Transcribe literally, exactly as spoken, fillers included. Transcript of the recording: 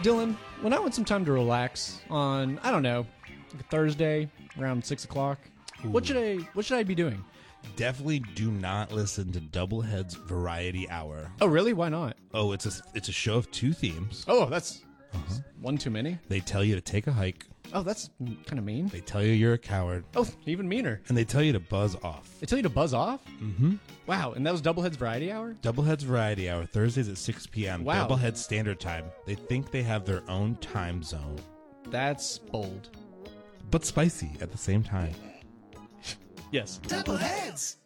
Dylan, when I want some time to relax on, I don't know, like a Thursday around six o'clock, what should I what should I be doing? Definitely do not listen to Doublehead's Variety Hour. Oh, really? Why not? Oh, it's a it's a show of two themes. Oh, that's Uh-huh. one too many. They tell you to take a hike. Oh, that's kind of mean. They tell you you're a coward. Oh, even meaner. And they tell you to buzz off. They tell you to buzz off? Mm-hmm. Wow, and that was Doublehead's Variety Hour? Doublehead's Variety Hour, Thursdays at six p.m. Wow. Doublehead Standard Time. They think they have their own time zone. That's bold. But spicy at the same time. Yes. Doubleheads!